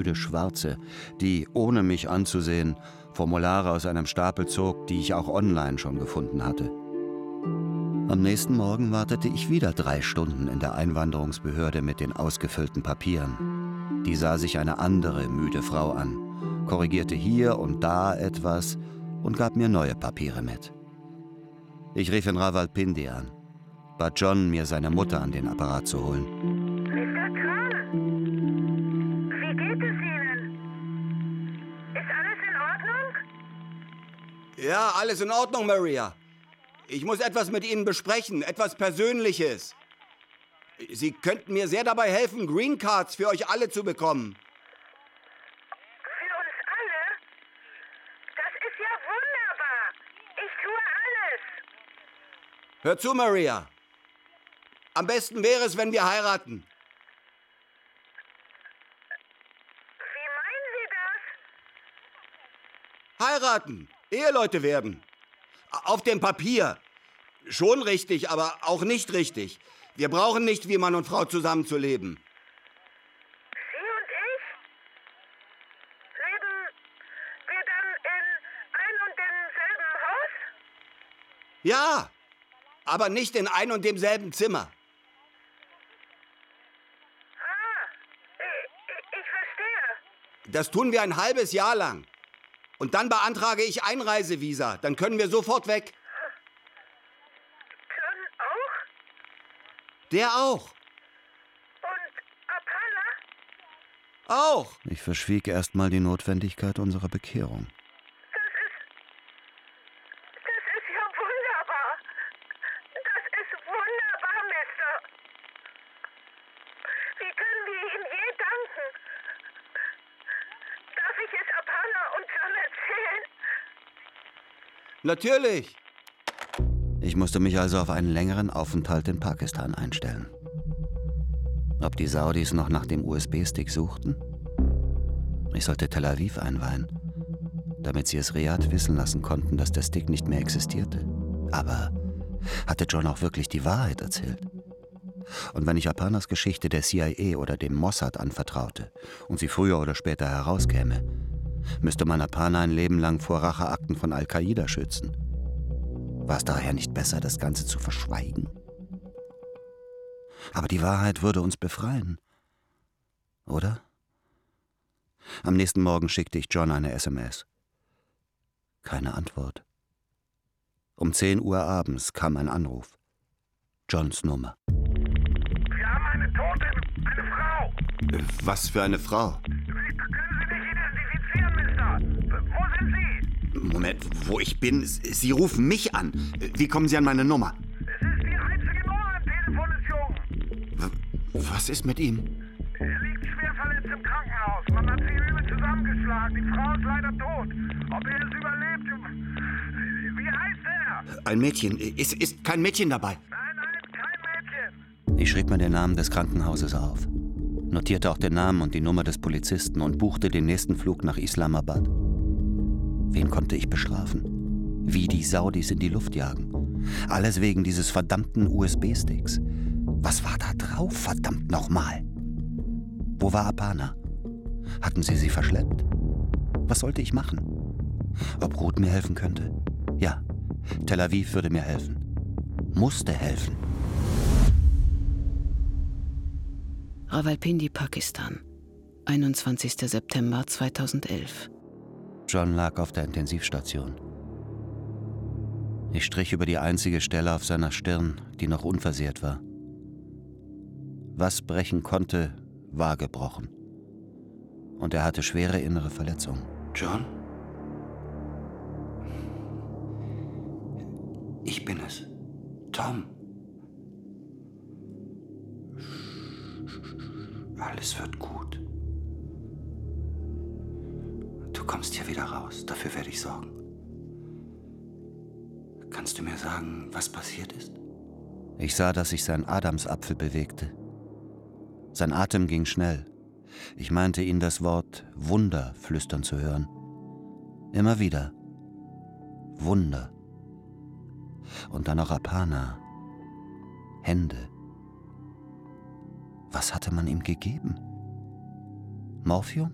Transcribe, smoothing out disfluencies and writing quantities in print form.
müde Schwarze, die, ohne mich anzusehen, Formulare aus einem Stapel zog, die ich auch online schon gefunden hatte. Am nächsten Morgen wartete ich wieder 3 Stunden in der Einwanderungsbehörde mit den ausgefüllten Papieren. Die sah sich eine andere müde Frau an, korrigierte hier und da etwas und gab mir neue Papiere mit. Ich rief in Rawalpindi an, bat John, mir seine Mutter an den Apparat zu holen. Mr. Tron, wie geht es Ihnen? Ist alles in Ordnung? Ja, alles in Ordnung, Maria. Ich muss etwas mit Ihnen besprechen, etwas Persönliches. Sie könnten mir sehr dabei helfen, Green Cards für euch alle zu bekommen. Für uns alle? Das ist ja wunderbar. Ich tue alles. Hör zu, Maria. Am besten wäre es, wenn wir heiraten. Wie meinen Sie das? Heiraten, Eheleute werden. Auf dem Papier. Schon richtig, aber auch nicht richtig. Wir brauchen nicht, wie Mann und Frau zusammenzuleben. Sie und ich? Leben wir dann in ein und demselben Haus? Ja, aber nicht in ein und demselben Zimmer. Ich verstehe. Das tun wir ein halbes Jahr lang. Und dann beantrage ich Einreisevisa. Dann können wir sofort weg. John auch? Der auch. Und Apana? Auch. Ich verschwieg erst mal die Notwendigkeit unserer Bekehrung. Das ist ja wunderbar. Das ist wunderbar, Mister. Wie können wir ihm je danken? Darf ich es Apana und John erzählen? Natürlich. Ich musste mich also auf einen längeren Aufenthalt in Pakistan einstellen. Ob die Saudis noch nach dem USB-Stick suchten? Ich sollte Tel Aviv einweihen, damit sie es Riad wissen lassen konnten, dass der Stick nicht mehr existierte. Aber hatte John auch wirklich die Wahrheit erzählt? Und wenn ich Aparnas Geschichte der CIA oder dem Mossad anvertraute und sie früher oder später herauskäme, müsste man Aparna ein Leben lang vor Racheakten von Al-Qaida schützen. War es daher nicht besser, das Ganze zu verschweigen? Aber die Wahrheit würde uns befreien. Oder? Am nächsten Morgen schickte ich John eine SMS. Keine Antwort. Um 10 Uhr abends kam ein Anruf. Johns Nummer. Wir haben eine Tote, eine Frau. Was für eine Frau? Können Sie mich identifizieren, Mister? Wo sind Sie? Moment, wo ich bin? Sie rufen mich an. Wie kommen Sie an meine Nummer? Es ist die einzige Nummer am Telefon des Jungen. Was ist mit ihm? Er liegt schwer verletzt im Krankenhaus. Man hat sie übel zusammengeschlagen. Die Frau ist leider tot. Ob er es überlebt? Wie heißt er? Ein Mädchen. Ist kein Mädchen dabei? Nein, kein Mädchen. Ich schrieb mir den Namen des Krankenhauses auf, notierte auch den Namen und die Nummer des Polizisten und buchte den nächsten Flug nach Islamabad. Wen konnte ich bestrafen? Wie die Saudis in die Luft jagen? Alles wegen dieses verdammten USB-Sticks. Was war da drauf, verdammt nochmal? Wo war Apana? Hatten sie verschleppt? Was sollte ich machen? Ob Ruth mir helfen könnte? Ja, Tel Aviv würde mir helfen. Musste helfen. Rawalpindi, Pakistan, 21. September 2011. John lag auf der Intensivstation. Ich strich über die einzige Stelle auf seiner Stirn, die noch unversehrt war. Was brechen konnte, war gebrochen. Und er hatte schwere innere Verletzungen. John? Ich bin es. Tom. Alles wird gut. Du kommst hier wieder raus. Dafür werde ich sorgen. Kannst du mir sagen, was passiert ist? Ich sah, dass sich sein Adamsapfel bewegte. Sein Atem ging schnell. Ich meinte, ihn das Wort Wunder flüstern zu hören. Immer wieder. Wunder. Und dann noch Apana. Hände. Was hatte man ihm gegeben? Morphium?